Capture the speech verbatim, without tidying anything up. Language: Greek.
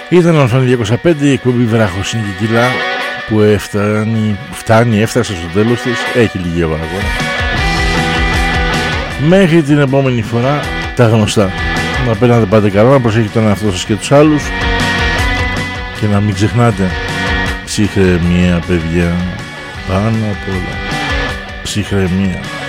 Ήταν ο Αλφάνη διακόσια πέντε, η εκπομπή Βράχος είναι και κιλά που έφτανει, φτάνει, έφτασε στο τέλος της. Έχει λίγη ώρα ακόμα. Μέχρι την επόμενη φορά τα γνωστά. Να παίρνετε πάτε καλά, να προσέχετε τον εαυτό σας και τους άλλους. Και να μην ξεχνάτε, ψυχραιμία παιδιά, πάνω απ' όλα, ψυχραιμία.